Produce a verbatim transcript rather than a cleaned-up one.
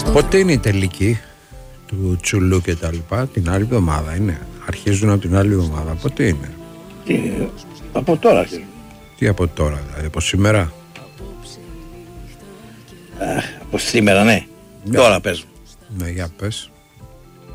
Πότε είναι η τελική του Τσουλού και τα λοιπά? Την άλλη εβδομάδα είναι? Αρχίζουν από την άλλη εβδομάδα? Πότε είναι? Τι, από τώρα αρχίζουν. Τι από τώρα, δηλαδή από σήμερα? Α, από σήμερα, ναι. Yeah. Τώρα παίζουν. Ναι, για πες.